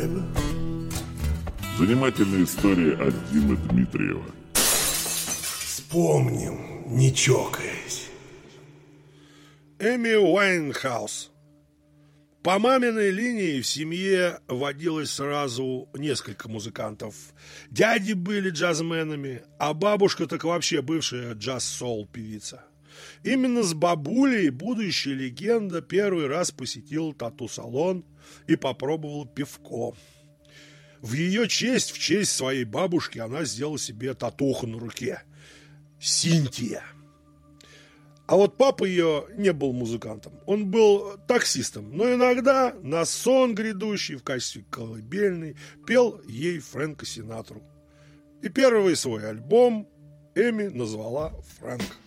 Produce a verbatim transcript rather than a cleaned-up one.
Занимательная история от Димы Дмитриева. Вспомним, не чокаясь. Эми Уайнхаус. По маминой линии в семье водилось сразу несколько музыкантов. Дяди были джазменами, а бабушка так вообще бывшая джаз-соул певица. Именно с бабулей будущая легенда первый раз посетил тату-салон и попробовал пивко. В ее честь, в честь своей бабушки, она сделала себе татуху на руке. Синтия. А вот папа ее не был музыкантом. Он был таксистом, но иногда на сон грядущий в качестве колыбельной пел ей Фрэнка Синатру. И первый свой альбом Эми назвала «Фрэнк».